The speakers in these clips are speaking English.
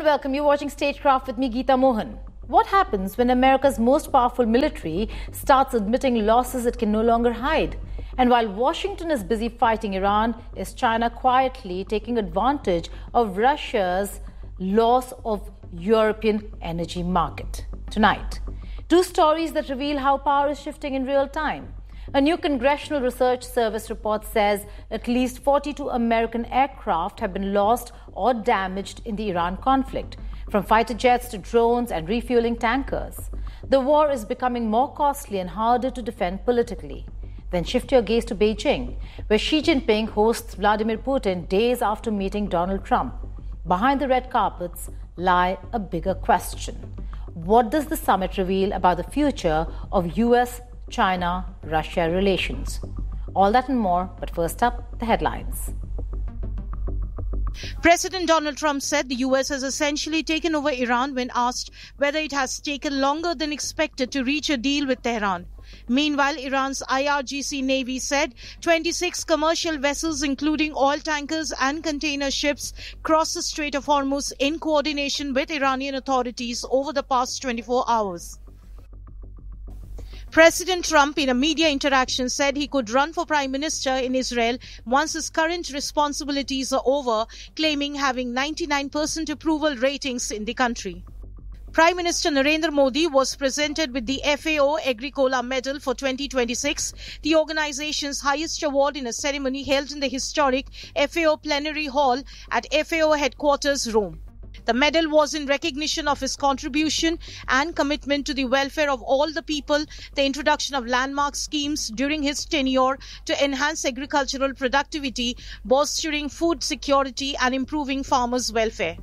and welcome. You're watching Statecraft with me, Geeta Mohan. What happens when America's most powerful military starts admitting losses it can no longer hide? And while Washington is busy fighting Iran, is China quietly taking advantage of Russia's loss of European energy market? Tonight, two stories that reveal how power is shifting in real time. A new Congressional Research Service report says at least 42 American aircraft have been lost or damaged in the Iran conflict, from fighter jets to drones and refueling tankers. The war is becoming more costly and harder to defend politically. Then shift your gaze to Beijing, where Xi Jinping hosts Vladimir Putin days after meeting Donald Trump. Behind the red carpets lie a bigger question. What does the summit reveal about the future of US-China-Russia relations? All that and more, but first up, the headlines. President Donald Trump said the US has essentially taken over Iran when asked whether it has taken longer than expected to reach a deal with Tehran. Meanwhile, Iran's IRGC Navy said 26 commercial vessels, including oil tankers and container ships, crossed the Strait of Hormuz in coordination with Iranian authorities over the past 24 hours. President Trump, in a media interaction, said he could run for Prime Minister in Israel once his current responsibilities are over, claiming having 99% approval ratings in the country. Prime Minister Narendra Modi was presented with the FAO Agricola Medal for 2026, the organization's highest award, in a ceremony held in the historic FAO Plenary Hall at FAO headquarters, Rome. The medal was in recognition of his contribution and commitment to the welfare of all the people, the introduction of landmark schemes during his tenure to enhance agricultural productivity, bolstering food security and improving farmers' welfare.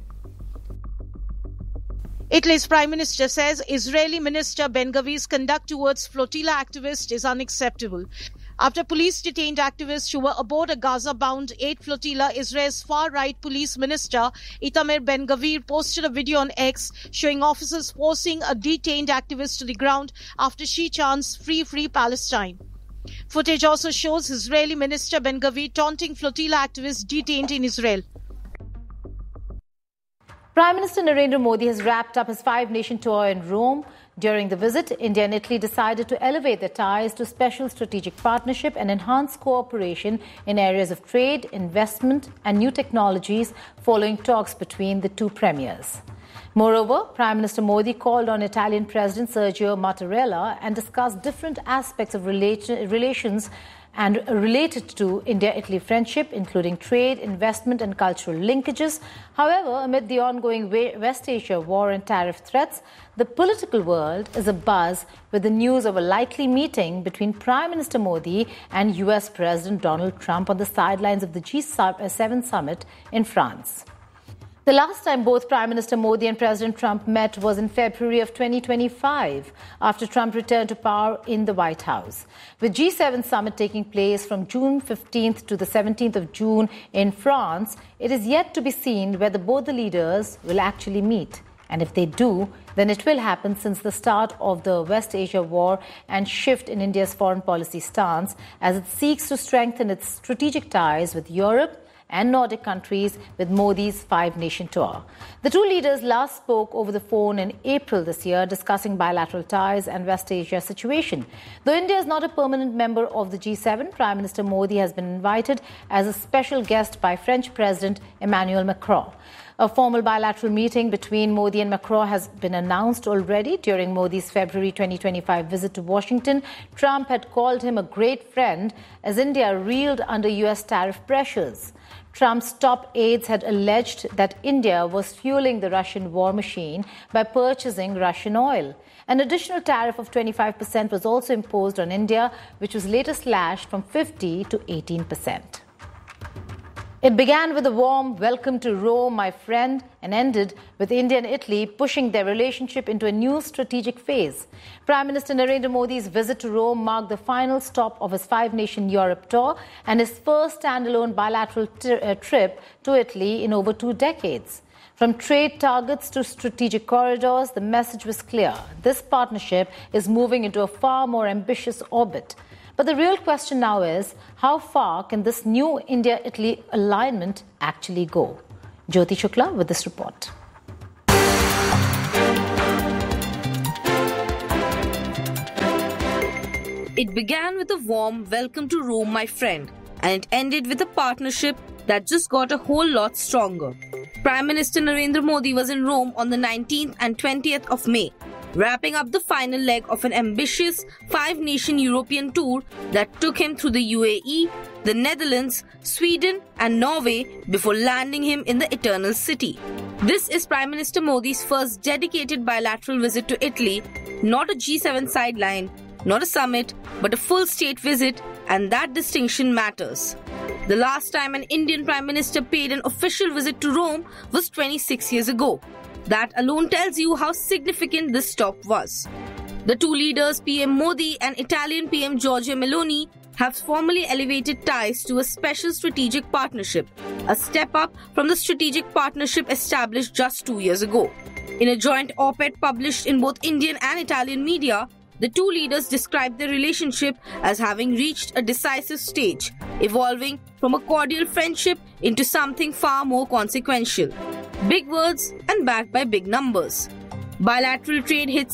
Italy's Prime Minister says Israeli Minister Ben-Gvir's conduct towards flotilla activists is unacceptable. After police detained activists who were aboard a Gaza-bound 8 flotilla, Israel's far-right police minister Itamar Ben-Gvir posted a video on X showing officers forcing a detained activist to the ground after she chants "Free, Free Palestine." Footage also shows Israeli Minister Ben-Gvir taunting flotilla activists detained in Israel. Prime Minister Narendra Modi has wrapped up his 5-nation tour in Rome. During the visit, India and Italy decided to elevate their ties to special strategic partnership and enhance cooperation in areas of trade, investment and new technologies following talks between the two premiers. Moreover, Prime Minister Modi called on Italian President Sergio Mattarella and discussed different aspects of relations and related to India-Italy friendship, including trade, investment and cultural linkages. However, amid the ongoing West Asia war and tariff threats, the political world is abuzz with the news of a likely meeting between Prime Minister Modi and US President Donald Trump on the sidelines of the G7 summit in France. The last time both Prime Minister Modi and President Trump met was in February of 2025, after Trump returned to power in the White House. With G7 summit taking place from June 15th to the 17th of June in France, it is yet to be seen whether both the leaders will actually meet. And if they do, then it will happen since the start of the West Asia war and shift in India's foreign policy stance as it seeks to strengthen its strategic ties with Europe and Nordic countries with Modi's 5-nation tour. The two leaders last spoke over the phone in April this year, discussing bilateral ties and West Asia situation. Though India is not a permanent member of the G7, Prime Minister Modi has been invited as a special guest by French President Emmanuel Macron. A formal bilateral meeting between Modi and Macron has been announced already. During Modi's February 2025 visit to Washington, Trump had called him a great friend as India reeled under US tariff pressures. Trump's top aides had alleged that India was fueling the Russian war machine by purchasing Russian oil. An additional tariff of 25% was also imposed on India, which was later slashed from 50% to 18%. It began with a warm welcome to Rome, my friend, and ended with India and Italy pushing their relationship into a new strategic phase. Prime Minister Narendra Modi's visit to Rome marked the final stop of his 5-nation Europe tour and his first standalone bilateral trip to Italy in over 2 decades. From trade targets to strategic corridors, the message was clear. This partnership is moving into a far more ambitious orbit. But the real question now is, how far can this new India-Italy alignment actually go? Jyoti Shukla with this report. It began with a warm welcome to Rome, my friend, and it ended with a partnership that just got a whole lot stronger. Prime Minister Narendra Modi was in Rome on the 19th and 20th of May, wrapping up the final leg of an ambitious 5-nation European tour that took him through the UAE, the Netherlands, Sweden and Norway before landing him in the Eternal City. This is Prime Minister Modi's first dedicated bilateral visit to Italy, not a G7 sideline, not a summit, but a full state visit, and that distinction matters. The last time an Indian Prime Minister paid an official visit to Rome was 26 years ago. That alone tells you how significant this stop was. The two leaders, PM Modi and Italian PM Giorgia Meloni, have formally elevated ties to a special strategic partnership, a step up from the strategic partnership established just 2 years ago. In a joint op-ed published in both Indian and Italian media, the two leaders described their relationship as having reached a decisive stage, evolving from a cordial friendship into something far more consequential. Big words and backed by big numbers. Bilateral trade hit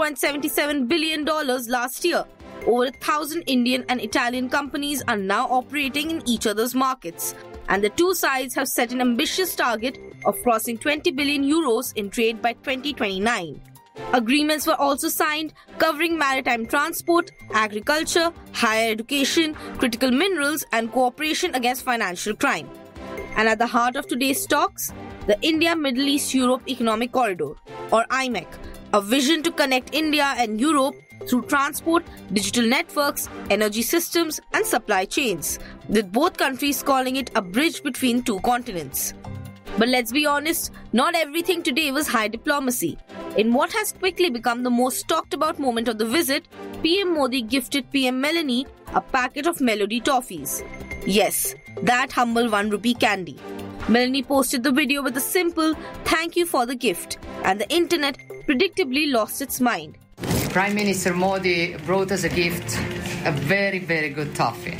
$16.77 billion last year. Over 1,000 Indian and Italian companies are now operating in each other's markets, and the two sides have set an ambitious target of crossing 20 billion euros in trade by 2029. Agreements were also signed covering maritime transport, agriculture, higher education, critical minerals, and cooperation against financial crime. And at the heart of today's talks, the India-Middle East-Europe Economic Corridor, or IMEC, a vision to connect India and Europe through transport, digital networks, energy systems, and supply chains, with both countries calling it a bridge between two continents. But let's be honest, not everything today was high diplomacy. In what has quickly become the most talked about moment of the visit, PM Modi gifted PM Meloni a packet of Melody toffees. Yes, that humble 1 rupee candy. Meloni posted the video with a simple "thank you for the gift," and the internet predictably lost its mind. Prime Minister Modi brought us a gift, a very, very good toffee.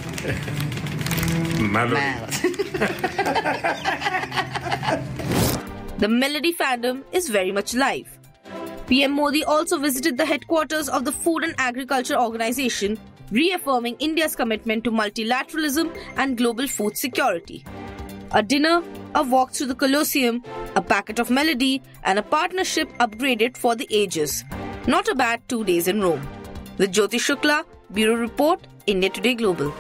The Melody fandom is very much live. PM Modi also visited the headquarters of the Food and Agriculture Organization, reaffirming India's commitment to multilateralism and global food security. A dinner, a walk through the Colosseum, a packet of Melody, and a partnership upgraded for the ages. Not a bad 2 days in Rome. With Jyoti Shukla, Bureau Report, India Today Global.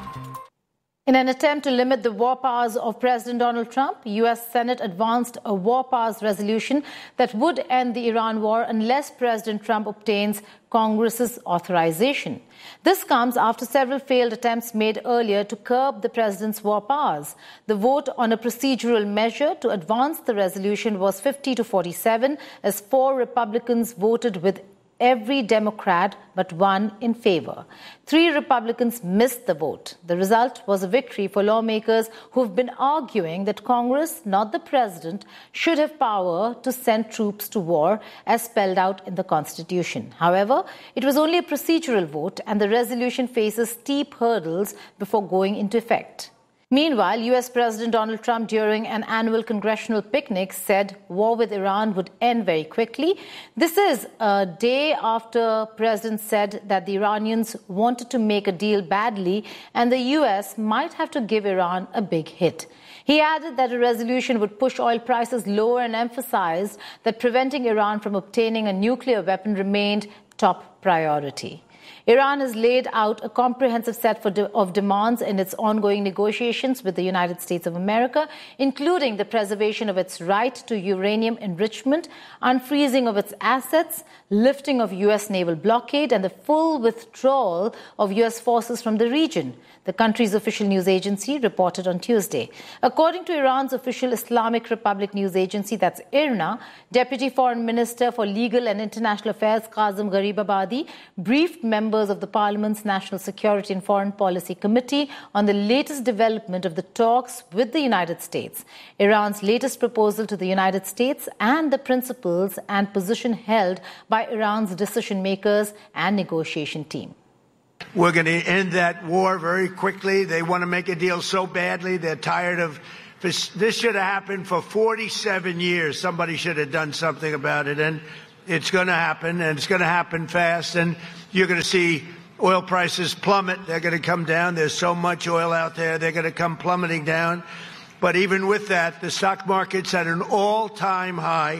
In an attempt to limit the war powers of President Donald Trump, U.S. Senate advanced a war powers resolution that would end the Iran war unless President Trump obtains Congress's authorization. This comes after several failed attempts made earlier to curb the president's war powers. The vote on a procedural measure to advance the resolution was 50-47, as 4 Republicans voted with every Democrat but 1 in favor. 3 Republicans missed the vote. The result was a victory for lawmakers who've been arguing that Congress, not the president, should have power to send troops to war as spelled out in the Constitution. However, it was only a procedural vote and the resolution faces steep hurdles before going into effect. Meanwhile, U.S. President Donald Trump, during an annual congressional picnic, said war with Iran would end very quickly. This is a day after the president said that the Iranians wanted to make a deal badly and the U.S. might have to give Iran a big hit. He added that a resolution would push oil prices lower and emphasized that preventing Iran from obtaining a nuclear weapon remained top priority. Iran has laid out a comprehensive set of demands in its ongoing negotiations with the United States of America, including the preservation of its right to uranium enrichment, unfreezing of its assets, lifting of U.S. naval blockade, and the full withdrawal of U.S. forces from the region, the country's official news agency reported on Tuesday. According to Iran's official Islamic Republic news agency, that's IRNA, Deputy Foreign Minister for Legal and International Affairs Qasem Gharibabadi briefed members of the Parliament's National Security and Foreign Policy Committee on the latest development of the talks with the United States, Iran's latest proposal to the United States, and the principles and position held by Iran's decision makers and negotiation team. We're going to end that war very quickly. They want to make a deal so badly. They're tired of this. This should have happened for 47 years. Somebody should have done something about it. And it's going to happen, and it's going to happen fast. And you're going to see oil prices plummet. They're going to come down. There's so much oil out there. They're going to come plummeting down. But even with that, the stock market's at an all-time high.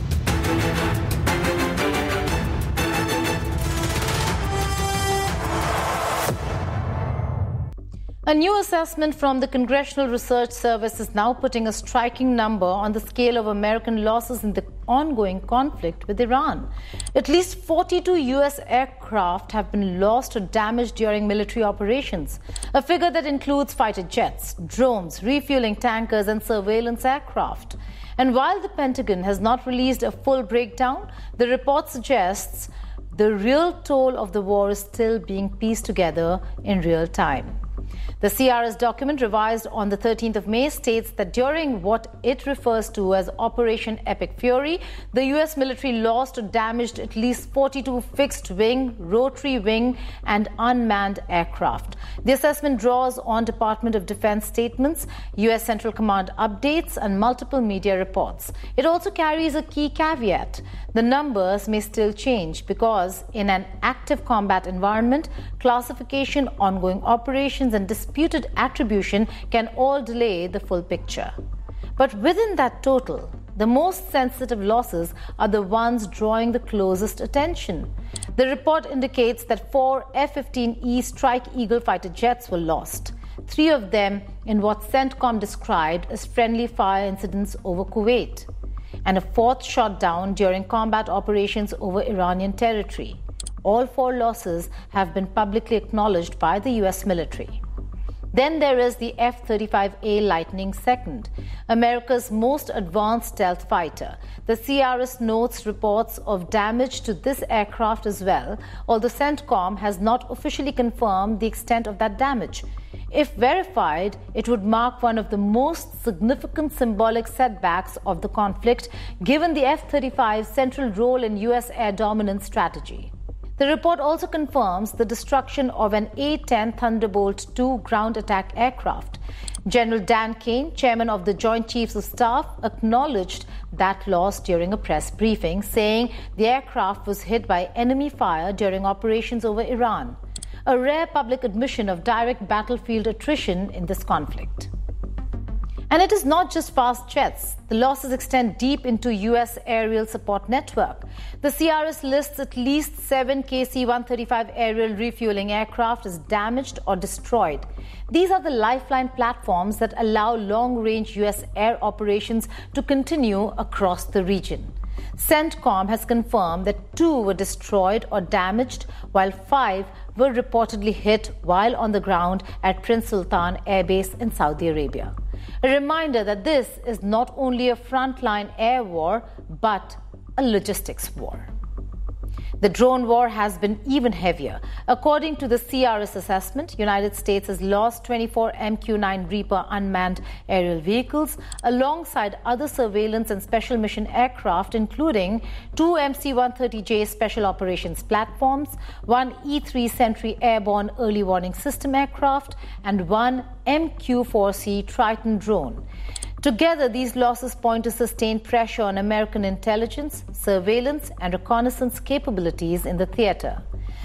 A new assessment from the Congressional Research Service is now putting a striking number on the scale of American losses in the ongoing conflict with Iran. At least 42 U.S. aircraft have been lost or damaged during military operations, a figure that includes fighter jets, drones, refueling tankers, and surveillance aircraft. And while the Pentagon has not released a full breakdown, the report suggests the real toll of the war is still being pieced together in real time. The CRS document, revised on the 13th of May, states that during what it refers to as Operation Epic Fury, the U.S. military lost or damaged at least 42 fixed-wing, rotary-wing, and unmanned aircraft. The assessment draws on Department of Defense statements, U.S. Central Command updates, and multiple media reports. It also carries a key caveat. The numbers may still change because in an active combat environment, classification, ongoing operations, and disputed attribution can all delay the full picture. But within that total, the most sensitive losses are the ones drawing the closest attention. The report indicates that 4 F-15E Strike Eagle fighter jets were lost, 3 of them in what CENTCOM described as friendly fire incidents over Kuwait, and a 4th shot down during combat operations over Iranian territory. All 4 losses have been publicly acknowledged by the U.S. military. Then there is the F-35A Lightning II, America's most advanced stealth fighter. The CRS notes reports of damage to this aircraft as well, although CENTCOM has not officially confirmed the extent of that damage. If verified, it would mark one of the most significant symbolic setbacks of the conflict, given the F-35's central role in U.S. air dominance strategy. The report also confirms the destruction of an A-10 Thunderbolt II ground attack aircraft. General Dan Kane, chairman of the Joint Chiefs of Staff, acknowledged that loss during a press briefing, saying the aircraft was hit by enemy fire during operations over Iran, a rare public admission of direct battlefield attrition in this conflict. And it is not just fast jets. The losses extend deep into U.S. aerial support network. The CRS lists at least 7 KC-135 aerial refueling aircraft as damaged or destroyed. These are the lifeline platforms that allow long-range U.S. air operations to continue across the region. CENTCOM has confirmed that 2 were destroyed or damaged, while 5 were reportedly hit while on the ground at Prince Sultan Air Base in Saudi Arabia. A reminder that this is not only a frontline air war, but a logistics war. The drone war has been even heavier. According to the CRS assessment, United States has lost 24 MQ-9 Reaper unmanned aerial vehicles, alongside other surveillance and special mission aircraft, including 2 MC-130J special operations platforms, 1 E-3 Sentry airborne early warning system aircraft, and 1 MQ-4C Triton drone. Together, these losses point to sustained pressure on American intelligence, surveillance, and reconnaissance capabilities in the theater.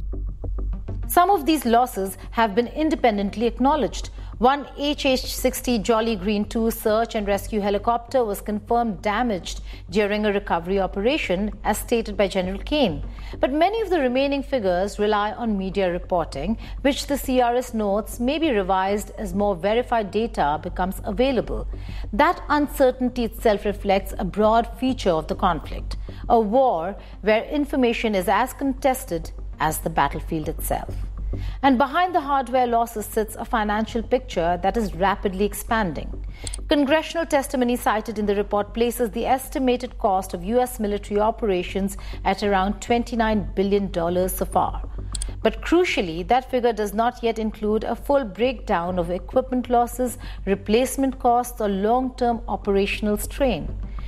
Some of these losses have been independently acknowledged. One HH-60 Jolly Green II search and rescue helicopter was confirmed damaged during a recovery operation, as stated by General Kane. But many of the remaining figures rely on media reporting, which the CRS notes may be revised as more verified data becomes available. That uncertainty itself reflects a broad feature of the conflict, a war where information is as contested as the battlefield itself. And behind the hardware losses sits a financial picture that is rapidly expanding. Congressional testimony cited in the report places the estimated cost of U.S. military operations at around $29 billion so far. But crucially, that figure does not yet include a full breakdown of equipment losses, replacement costs, or long-term operational strain.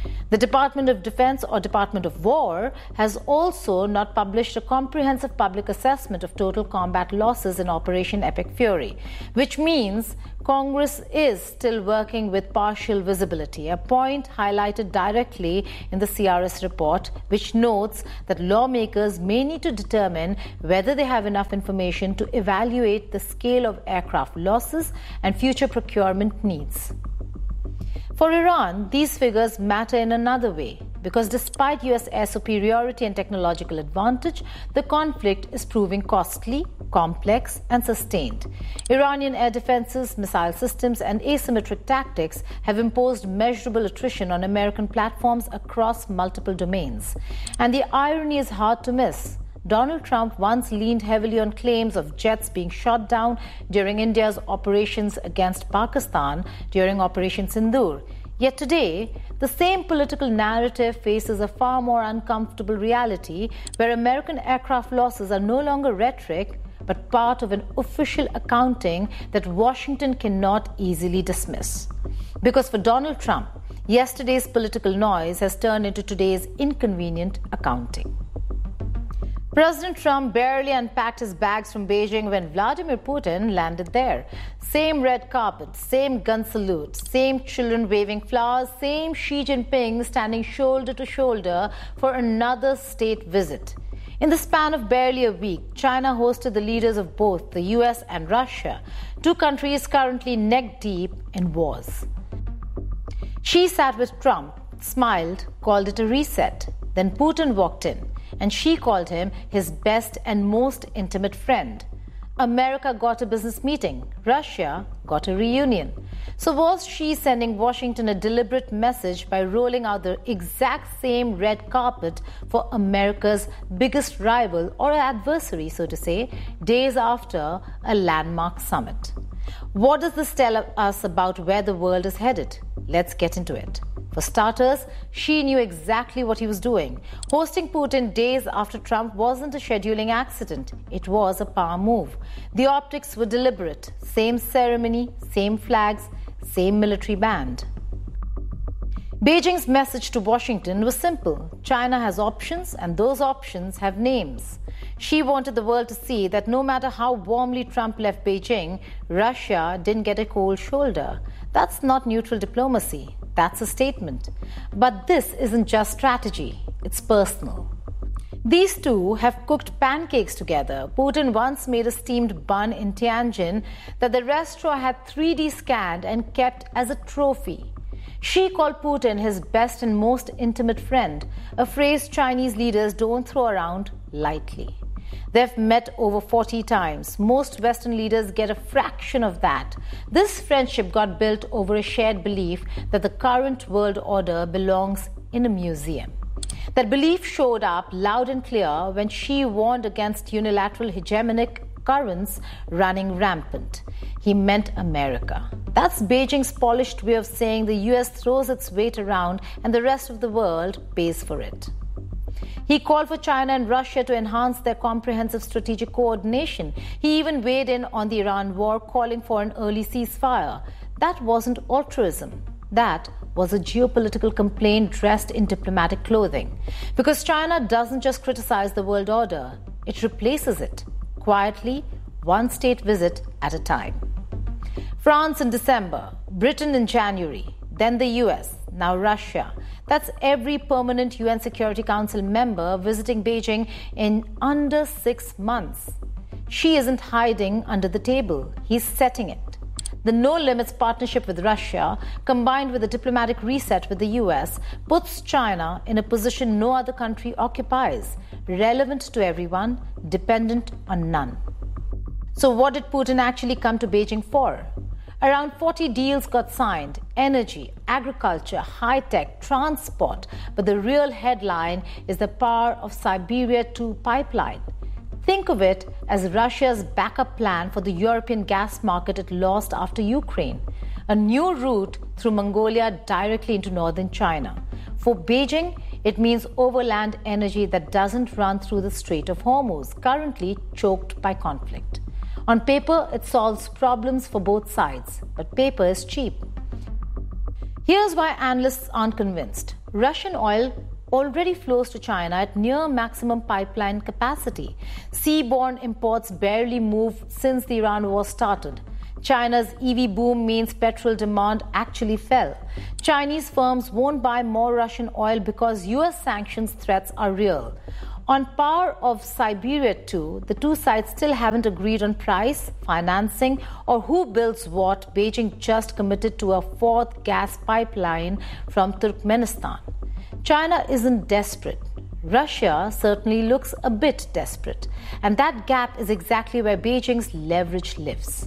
The Department of Defense or Department of War has also not published a comprehensive public assessment of total combat losses in Operation Epic Fury, which means Congress is still working with partial visibility, a point highlighted directly in the CRS report, which notes that lawmakers may need to determine whether they have enough information to evaluate the scale of aircraft losses and future procurement needs. For Iran, these figures matter in another way, because despite US air superiority and technological advantage, the conflict is proving costly, complex, and sustained. Iranian air defenses, missile systems, and asymmetric tactics have imposed measurable attrition on American platforms across multiple domains. And the irony is hard to miss. Donald Trump once leaned heavily on claims of jets being shot down during India's operations against Pakistan during Operation Sindoor. Yet today, the same political narrative faces a far more uncomfortable reality where American aircraft losses are no longer rhetoric, but part of an official accounting that Washington cannot easily dismiss. Because for Donald Trump, yesterday's political noise has turned into today's inconvenient accounting. President Trump barely unpacked his bags from Beijing when Vladimir Putin landed there. Same red carpet, same gun salute, same children waving flowers, same Xi Jinping standing shoulder to shoulder for another state visit. In the span of barely a week, China hosted the leaders of both the US and Russia, two countries currently neck-deep in wars. Xi sat with Trump, smiled, called it a reset. Then Putin walked in, and Xi called him his best and most intimate friend. America got a business meeting. Russia got a reunion. So was Xi sending Washington a deliberate message by rolling out the exact same red carpet for America's biggest rival or adversary, so to say, days after a landmark summit? What does this tell us about where the world is headed? Let's get into it. For starters, Xi knew exactly what he was doing. Hosting Putin days after Trump wasn't a scheduling accident. It was a power move. The optics were deliberate. Same ceremony, same flags, same military band. Beijing's message to Washington was simple. China has options, and those options have names. Xi wanted the world to see that no matter how warmly Trump left Beijing, Russia didn't get a cold shoulder. That's not neutral diplomacy. That's a statement. But this isn't just strategy, it's personal. These two have cooked pancakes together. Putin once made a steamed bun in Tianjin that the restaurant had 3D scanned and kept as a trophy. Xi called Putin his best and most intimate friend, a phrase Chinese leaders don't throw around lightly. They've met over 40 times. Most Western leaders get a fraction of that. This friendship got built over a shared belief that the current world order belongs in a museum. That belief showed up loud and clear when Xi warned against unilateral hegemonic currents running rampant. He meant America. That's Beijing's polished way of saying the US throws its weight around and the rest of the world pays for it. He called for China and Russia to enhance their comprehensive strategic coordination. He even weighed in on the Iran war, calling for an early ceasefire. That wasn't altruism. That was a geopolitical complaint dressed in diplomatic clothing. Because China doesn't just criticize the world order, it replaces it, quietly, one state visit at a time. France in December, Britain in January, then the US, now Russia. That's every permanent UN Security Council member visiting Beijing in under 6 months. Xi isn't hiding under the table. He's setting it. The no-limits partnership with Russia, combined with a diplomatic reset with the US, puts China in a position no other country occupies, relevant to everyone, dependent on none. So what did Putin actually come to Beijing for? Around 40 deals got signed: energy, agriculture, high-tech, transport. But the real headline is the Power of Siberia 2 pipeline. Think of it as Russia's backup plan for the European gas market it lost after Ukraine. A new route through Mongolia directly into northern China. For Beijing, it means overland energy that doesn't run through the Strait of Hormuz, currently choked by conflict. On paper, it solves problems for both sides, but paper is cheap. Here's why analysts aren't convinced. Russian oil already flows to China at near maximum pipeline capacity. Seaborne imports barely moved since the Iran war started. China's EV boom means petrol demand actually fell. Chinese firms won't buy more Russian oil because US sanctions threats are real. On Power of Siberia 2, the two sides still haven't agreed on price, financing, or who builds what. Beijing just committed to a fourth gas pipeline from Turkmenistan. China isn't desperate. Russia certainly looks a bit desperate. And that gap is exactly where Beijing's leverage lives.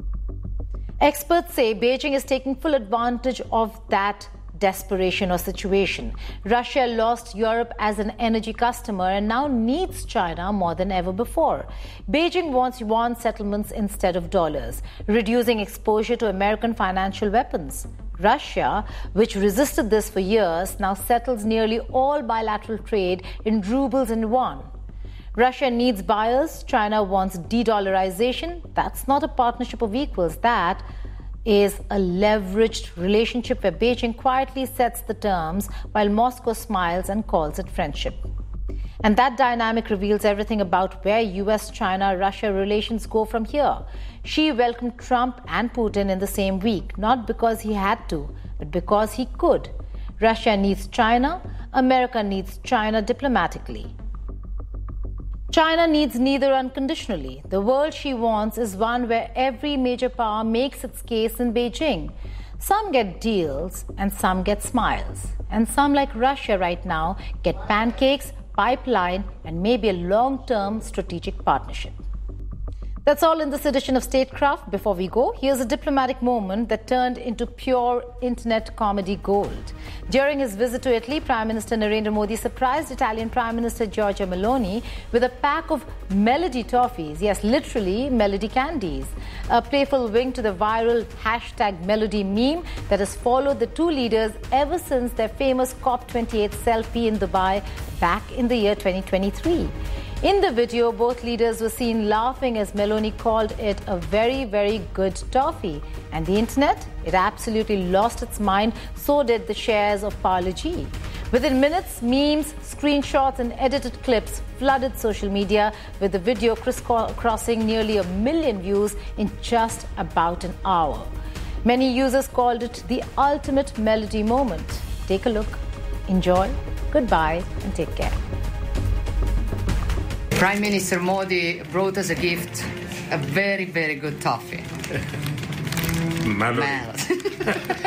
Experts say Beijing is taking full advantage of that desperation or situation. Russia lost Europe as an energy customer and now needs China more than ever before. Beijing wants yuan settlements instead of dollars, reducing exposure to American financial weapons. Russia, which resisted this for years, now settles nearly all bilateral trade in rubles and yuan. Russia needs buyers. China wants de-dollarization. That's not a partnership of equals. That is a leveraged relationship where Beijing quietly sets the terms while Moscow smiles and calls it friendship. And that dynamic reveals everything about where US-China-Russia relations go from here. Xi welcomed Trump and Putin in the same week, not because he had to, but because he could. Russia needs China. America needs China diplomatically. China needs neither unconditionally. The world she wants is one where every major power makes its case in Beijing. Some get deals and some get smiles. And some, like Russia right now, get pancakes, pipeline, and maybe a long-term strategic partnership. That's all in this edition of Statecraft. Before we go, here's a diplomatic moment that turned into pure internet comedy gold. During his visit to Italy, Prime Minister Narendra Modi surprised Italian Prime Minister Giorgia Meloni with a pack of Melody toffees. Yes, literally Melody candies. A playful wink to the viral #Melody meme that has followed the two leaders ever since their famous COP28 selfie in Dubai back in the year 2023. In the video, both leaders were seen laughing as Meloni called it a very, very good toffee. And the internet? It absolutely lost its mind. So did the shares of Parle G. Within minutes, memes, screenshots and edited clips flooded social media, with the video crisscrossing nearly 1 million views in just about an hour. Many users called it the ultimate Melody moment. Take a look, enjoy, goodbye and take care. Prime Minister Modi brought us a gift, a very, very good toffee. Melody.